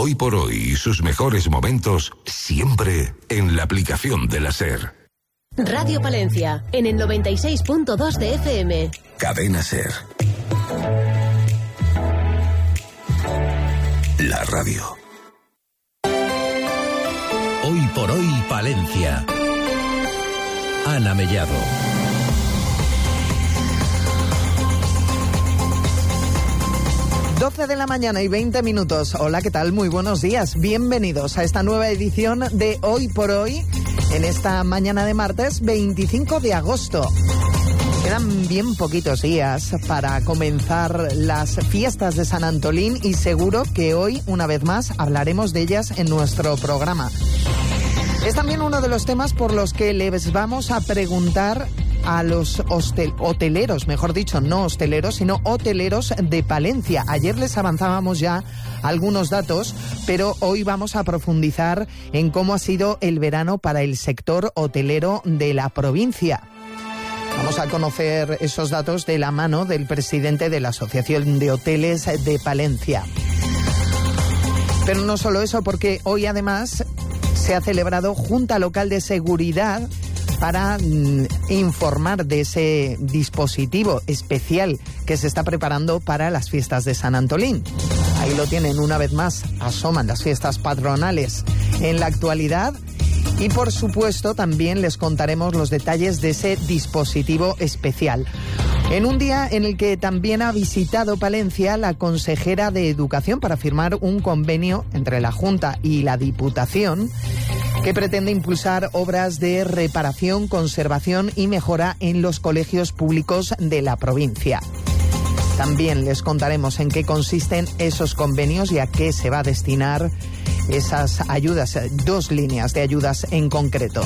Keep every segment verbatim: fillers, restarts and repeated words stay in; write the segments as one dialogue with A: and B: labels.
A: Hoy por hoy y sus mejores momentos siempre en la aplicación de la SER.
B: Radio Palencia, en el noventa y seis punto dos de F M.
A: Cadena SER. La radio.
C: Hoy por hoy Palencia. Ana Mellado.
D: doce de la mañana y veinte minutos. Hola, ¿qué tal? Muy buenos días. Bienvenidos a esta nueva edición de Hoy por Hoy, en esta mañana de martes veinticinco de agosto. Quedan bien poquitos días para comenzar las fiestas de San Antolín y seguro que hoy, una vez más, hablaremos de ellas en nuestro programa. Es también uno de los temas por los que les vamos a preguntar a los hostel, hoteleros, mejor dicho, no hosteleros, sino hoteleros de Palencia. Ayer les avanzábamos ya algunos datos, pero hoy vamos a profundizar en cómo ha sido el verano para el sector hotelero de la provincia. Vamos a conocer esos datos de la mano del presidente de la Asociación de Hoteles de Palencia. Pero no solo eso, porque hoy además se ha celebrado Junta Local de Seguridad para mm, informar de ese dispositivo especial que se está preparando para las fiestas de San Antolín. Ahí lo tienen, una vez más, asoman las fiestas patronales en la actualidad. Y por supuesto también les contaremos los detalles de ese dispositivo especial. En un día en el que también ha visitado Palencia la consejera de Educación para firmar un convenio entre la Junta y la Diputación que pretende impulsar obras de reparación, conservación y mejora en los colegios públicos de la provincia. También les contaremos en qué consisten esos convenios y a qué se va a destinar esas ayudas, dos líneas de ayudas en concreto.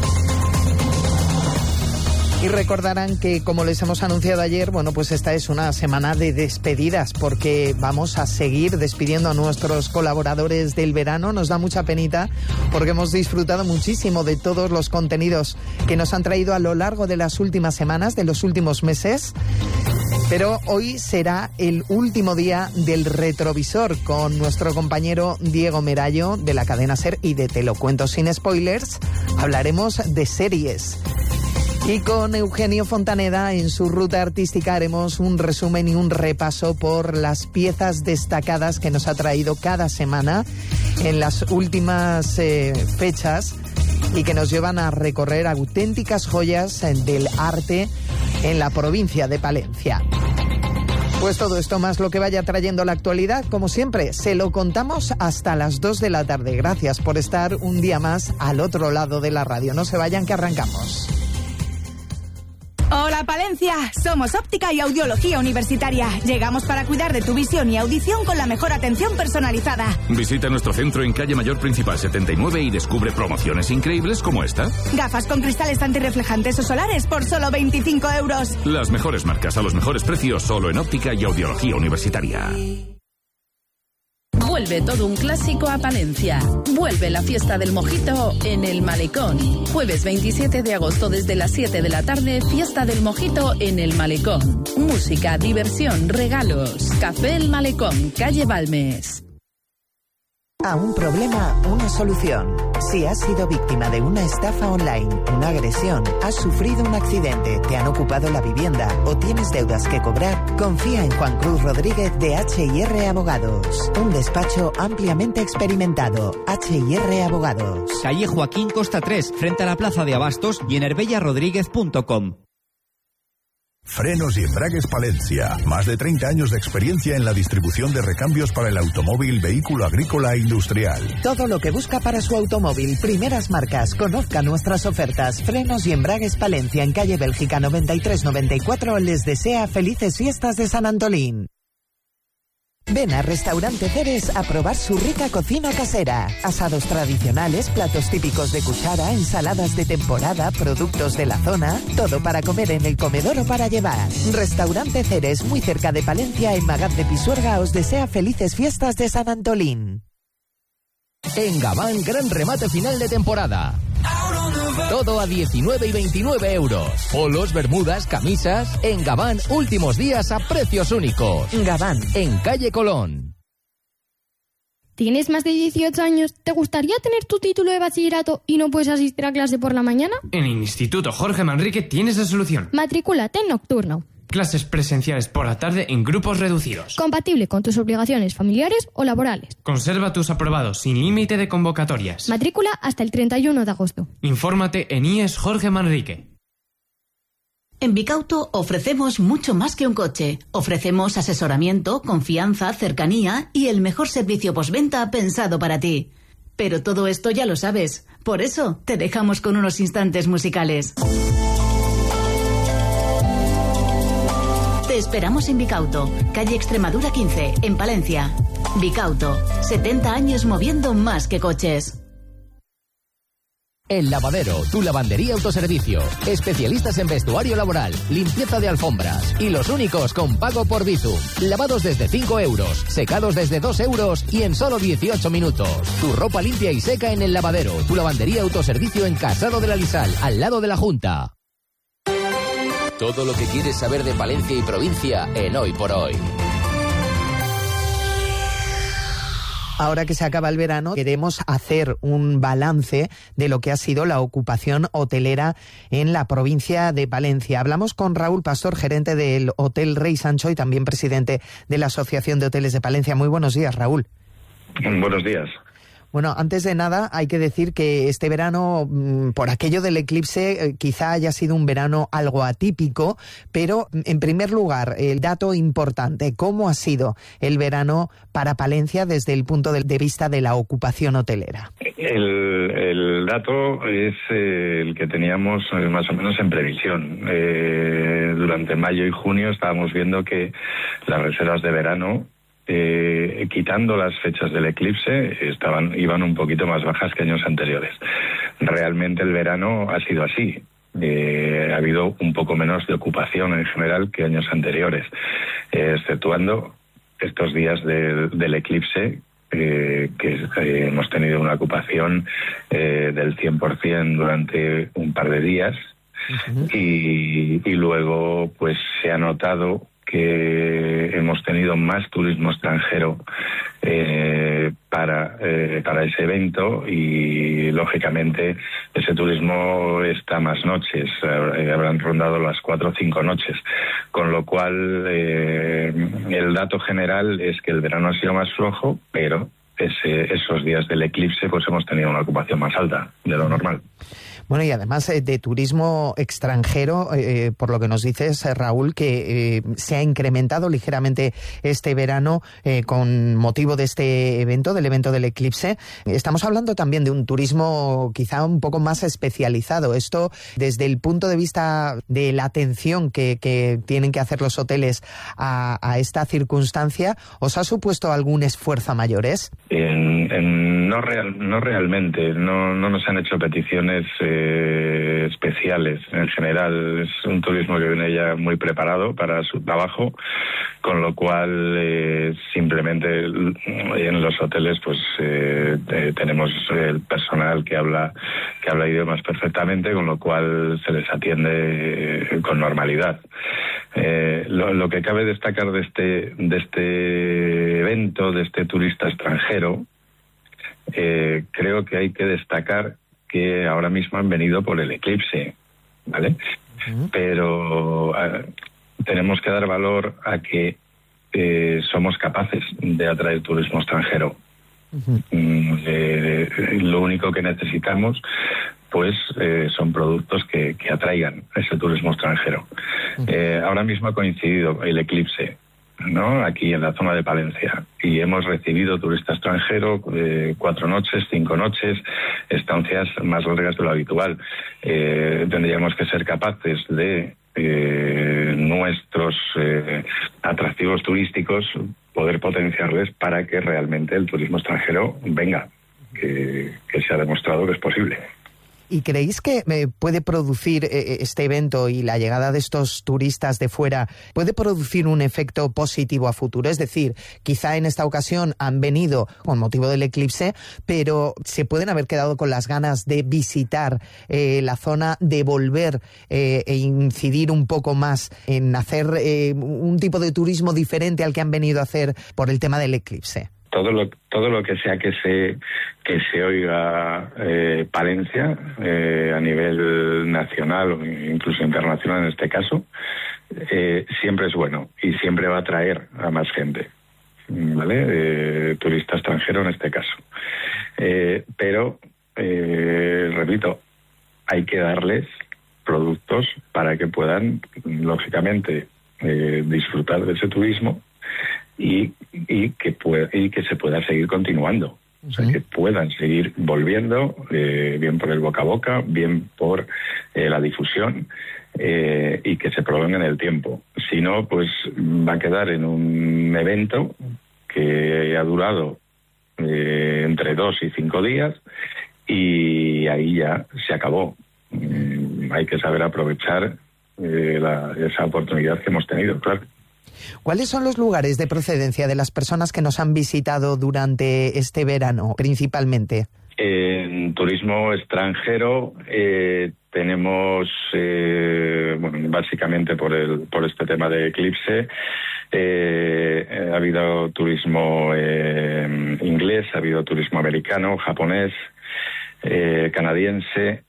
D: Y recordarán que, como les hemos anunciado ayer, bueno, pues esta es una semana de despedidas porque vamos a seguir despidiendo a nuestros colaboradores del verano. Nos da mucha penita porque hemos disfrutado muchísimo de todos los contenidos que nos han traído a lo largo de las últimas semanas, de los últimos meses. Pero hoy será el último día del retrovisor con nuestro compañero Diego Merallo de la cadena SER y de Te lo cuento sin spoilers. Hablaremos de series. Y con Eugenio Fontaneda en su ruta artística haremos un resumen y un repaso por las piezas destacadas que nos ha traído cada semana en las últimas eh, fechas y que nos llevan a recorrer auténticas joyas del arte en la provincia de Palencia. Pues todo esto más lo que vaya trayendo la actualidad, como siempre, se lo contamos hasta las dos de la tarde. Gracias por estar un día más al otro lado de la radio. No se vayan que arrancamos.
E: Hola Palencia, somos Óptica y Audiología Universitaria. Llegamos para cuidar de tu visión y audición con la mejor atención personalizada.
F: Visita nuestro centro en calle Mayor Principal setenta y nueve y descubre promociones increíbles como esta.
E: Gafas con cristales antirreflejantes o solares por solo veinticinco euros.
F: Las mejores marcas a los mejores precios solo en Óptica y Audiología Universitaria.
G: Vuelve todo un clásico a Palencia. Vuelve la fiesta del mojito en el Malecón. Jueves veintisiete de agosto desde las siete de la tarde, fiesta del mojito en el Malecón. Música, diversión, regalos. Café El Malecón, calle Balmes.
D: A un problema, una solución. Si has sido víctima de una estafa online, una agresión, has sufrido un accidente, te han ocupado la vivienda o tienes deudas que cobrar, confía en Juan Cruz Rodríguez de H y R Abogados. Un despacho ampliamente experimentado. H y R Abogados.
H: Calle Joaquín Costa tres, frente a la Plaza de Abastos y en herbella rodríguez punto com.
I: Frenos y Embragues Palencia. Más de treinta años de experiencia en la distribución de recambios para el automóvil, vehículo agrícola e industrial.
D: Todo lo que busca para su automóvil. Primeras marcas. Conozca nuestras ofertas. Frenos y Embragues Palencia en calle Bélgica noventa y tres noventa y cuatro les desea felices fiestas de San Antolín. Ven a Restaurante Ceres a probar su rica cocina casera. Asados tradicionales, platos típicos de cuchara, ensaladas de temporada, productos de la zona. Todo para comer en el comedor o para llevar. Restaurante Ceres, muy cerca de Palencia, en Magat de Pisuerga, os desea felices fiestas de San Antolín.
J: En Gabán, gran remate final de temporada. Todo a diecinueve y veintinueve euros. Polos, bermudas, camisas. En Gabán, últimos días a precios únicos.
D: Gabán,
J: en calle Colón.
K: ¿Tienes más de dieciocho años? ¿Te gustaría tener tu título de bachillerato y no puedes asistir a clase por la mañana?
L: En el Instituto Jorge Manrique tienes la solución.
K: Matricúlate en Nocturno.
L: Clases presenciales por la tarde en grupos reducidos.
K: Compatible con tus obligaciones familiares o laborales.
L: Conserva tus aprobados sin límite de convocatorias.
K: Matrícula hasta el treinta y uno de agosto.
L: Infórmate en I E S Jorge Manrique.
M: En Bicauto ofrecemos mucho más que un coche. Ofrecemos asesoramiento, confianza, cercanía y el mejor servicio postventa pensado para ti. Pero todo esto ya lo sabes. Por eso te dejamos con unos instantes musicales. Te esperamos en Bicauto, calle Extremadura quince, en Palencia. Bicauto, setenta años moviendo más que coches.
J: El Lavadero, tu lavandería autoservicio. Especialistas en vestuario laboral, limpieza de alfombras y los únicos con pago por Bizum. Lavados desde cinco euros, secados desde dos euros y en solo dieciocho minutos. Tu ropa limpia y seca en El Lavadero, tu lavandería autoservicio en Casado de la Lisal, al lado de la Junta.
C: Todo lo que quieres saber de Palencia y provincia en Hoy por Hoy.
D: Ahora que se acaba el verano, queremos hacer un balance de lo que ha sido la ocupación hotelera en la provincia de Palencia. Hablamos con Raúl Pastor, gerente del Hotel Rey Sancho y también presidente de la Asociación de Hoteles de Palencia. Muy buenos días, Raúl.
N: Buenos días.
D: Bueno, antes de nada hay que decir que este verano, por aquello del eclipse, quizá haya sido un verano algo atípico, pero en primer lugar, el dato importante, ¿cómo ha sido el verano para Palencia desde el punto de vista de la ocupación hotelera?
N: El, el dato es eh, el que teníamos eh, más o menos en previsión. Eh, durante mayo y junio estábamos viendo que las reservas de verano, Eh, quitando las fechas del eclipse, estaban iban un poquito más bajas que años anteriores. Realmente el verano ha sido así. Eh, ha habido un poco menos de ocupación en general que años anteriores, eh, exceptuando estos días de, del eclipse, eh, que eh, hemos tenido una ocupación eh, del cien por ciento durante un par de días. Uh-huh. y, y luego pues se ha notado que hemos tenido más turismo extranjero eh, para eh, para ese evento y lógicamente ese turismo está más noches, eh, habrán rondado las cuatro o cinco noches, con lo cual eh, el dato general es que el verano ha sido más flojo, pero ese, esos días del eclipse pues hemos tenido una ocupación más alta de lo normal.
D: Bueno, y además eh, de turismo extranjero, eh, por lo que nos dices, eh, Raúl, que eh, se ha incrementado ligeramente este verano eh, con motivo de este evento, del evento del eclipse. Estamos hablando también de un turismo quizá un poco más especializado. Esto, desde el punto de vista de la atención que, que tienen que hacer los hoteles a, a esta circunstancia, ¿os ha supuesto algún esfuerzo a mayores?
N: En, en, no, real, no realmente, no, no nos han hecho peticiones eh, especiales. En general es un turismo que viene ya muy preparado para su trabajo, con lo cual eh, simplemente en los hoteles pues eh, eh, tenemos el personal que habla que habla idiomas perfectamente, con lo cual se les atiende eh, con normalidad. Eh, lo, lo que cabe destacar de este de este evento, de este turista extranjero, eh, creo que hay que destacar que ahora mismo han venido por el eclipse, ¿vale? Uh-huh. Pero uh, tenemos que dar valor a que eh, somos capaces de atraer turismo extranjero. Uh-huh. Mm, eh, lo único que necesitamos pues eh, son productos que, que atraigan ese turismo extranjero. Uh-huh. Eh, ahora mismo ha coincidido el eclipse, ¿no?, aquí en la zona de Palencia, y hemos recibido turista extranjero, eh, cuatro noches, cinco noches, estancias más largas de lo habitual. Eh, tendríamos que ser capaces de eh, nuestros eh, atractivos turísticos poder potenciarles para que realmente el turismo extranjero venga, que, que se ha demostrado que es posible.
D: ¿Y creéis que eh, puede producir eh, este evento y la llegada de estos turistas de fuera, puede producir un efecto positivo a futuro? Es decir, quizá en esta ocasión han venido con motivo del eclipse, pero se pueden haber quedado con las ganas de visitar eh, la zona, de volver eh, e incidir un poco más en hacer eh, un tipo de turismo diferente al que han venido a hacer por el tema del eclipse.
N: todo lo todo lo que sea que se que se oiga eh, Palencia eh, a nivel nacional o incluso internacional en este caso, eh, siempre es bueno y siempre va a atraer a más gente, ¿vale? Eh, turista extranjero en este caso. Eh, pero, eh, repito, hay que darles productos para que puedan, lógicamente, eh, disfrutar de ese turismo y, y, que pueda, y que se pueda seguir continuando. Uh-huh. O sea, que puedan seguir volviendo, eh, bien por el boca a boca, bien por eh, la difusión, eh, y que se prolongue en el tiempo. Si no, pues va a quedar en un evento que ha durado eh, entre dos y cinco días y ahí ya se acabó. Mm, hay que saber aprovechar eh, la, esa oportunidad que hemos tenido, claro.
D: ¿Cuáles son los lugares de procedencia de las personas que nos han visitado durante este verano, principalmente?
N: En turismo extranjero eh, tenemos, eh, bueno, básicamente por el por este tema de eclipse, eh, ha habido turismo eh, inglés, ha habido turismo americano, japonés, eh, canadiense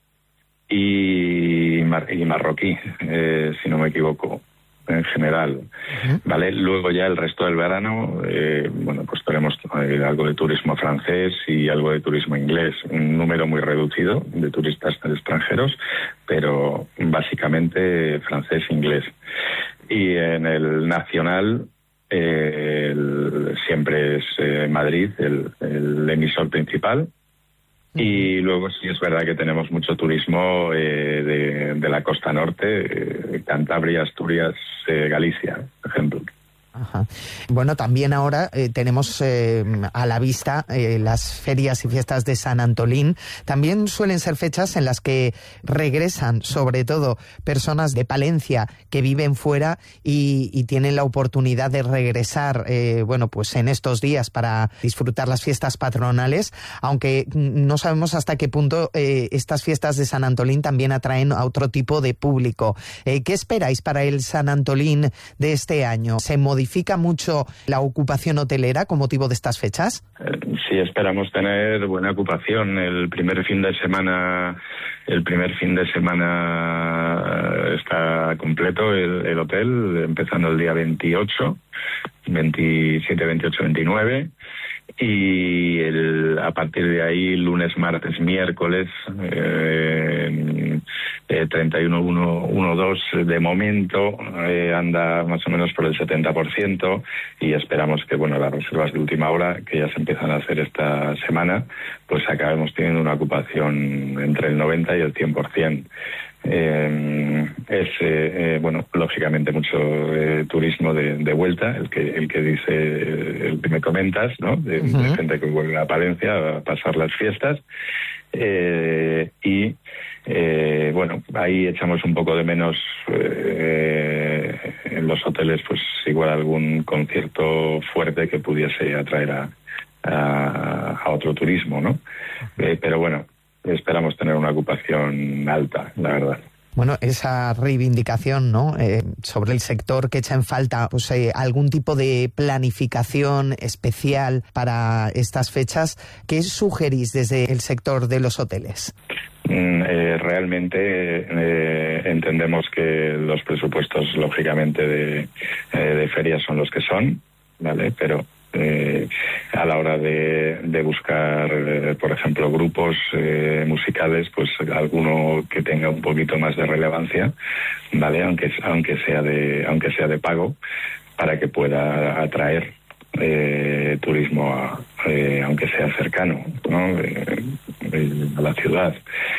N: y, mar- y marroquí, eh, si no me equivoco, en general, uh-huh. ¿Vale? Luego ya el resto del verano, eh, bueno, pues tenemos eh, algo de turismo francés y algo de turismo inglés, un número muy reducido de turistas extranjeros, pero básicamente francés e inglés. Y en el nacional, eh, el, siempre es eh, Madrid el, el emisor principal. Y luego sí es verdad que tenemos mucho turismo eh, de, de la costa norte, eh, Cantabria, Asturias, eh, Galicia, por ejemplo.
D: Ajá. Bueno, también ahora eh, tenemos eh, a la vista eh, las ferias y fiestas de San Antolín. También suelen ser fechas en las que regresan, sobre todo, personas de Palencia que viven fuera y, y tienen la oportunidad de regresar, eh, bueno, pues en estos días para disfrutar las fiestas patronales, aunque no sabemos hasta qué punto eh, estas fiestas de San Antolín también atraen a otro tipo de público. Eh, ¿Qué esperáis para el San Antolín de este año? ¿Se modifica ¿Modifica mucho la ocupación hotelera con motivo de estas fechas?
N: Sí, esperamos tener buena ocupación. El primer fin de semana, el primer fin de semana está completo el, el hotel, empezando el día veintiocho, veintisiete, veintiocho, veintinueve. Y el, a partir de ahí, lunes, martes, miércoles, eh, eh, treinta y uno, uno, dos, de momento eh, anda más o menos por el setenta por ciento y esperamos que, bueno, las reservas de última hora, que ya se empiezan a hacer esta semana, pues acabemos teniendo una ocupación entre el noventa y el cien por ciento. Eh, es eh, eh, bueno, lógicamente mucho eh, turismo de, de vuelta, el que el que dice, el que me comentas, ¿no? De, uh-huh. de gente que vuelve a Palencia a pasar las fiestas, eh, y eh, bueno, ahí echamos un poco de menos eh, en los hoteles, pues igual algún concierto fuerte que pudiese atraer a, a, a otro turismo, ¿no? Eh, pero bueno, esperamos tener una ocupación alta, la verdad.
D: Bueno, esa reivindicación, ¿no?, eh, sobre el sector que echa en falta, pues eh, algún tipo de planificación especial para estas fechas. ¿Qué sugerís desde el sector de los hoteles?
N: Mm, eh, realmente eh, entendemos que los presupuestos, lógicamente, de, eh, de ferias son los que son, ¿vale? Pero Eh, a la hora de, de buscar, eh, por ejemplo, grupos eh, musicales, pues alguno que tenga un poquito más de relevancia, vale, aunque aunque sea de aunque sea de pago, para que pueda atraer eh, turismo, a, eh, aunque sea cercano, ¿no?, eh, eh, a la ciudad.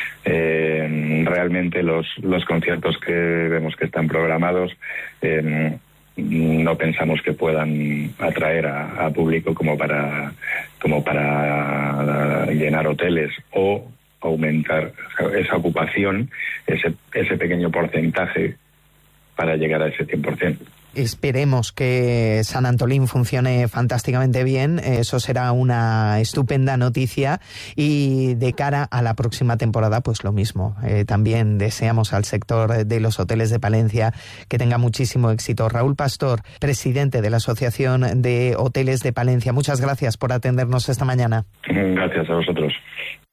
N: Eh, realmente los los conciertos que vemos que están programados, eh, no pensamos que puedan atraer a, a público como para como para llenar hoteles o aumentar esa ocupación, ese ese pequeño porcentaje para llegar a ese cien por ciento.
D: esperemos que San Antolín funcione fantásticamente bien. Eso será una estupenda noticia. Y de cara a la próxima temporada, pues lo mismo. Eh, también deseamos al sector de los hoteles de Palencia que tenga muchísimo éxito. Raúl Pastor, presidente de la Asociación de Hoteles de Palencia, muchas gracias por atendernos esta mañana.
N: Gracias a vosotros.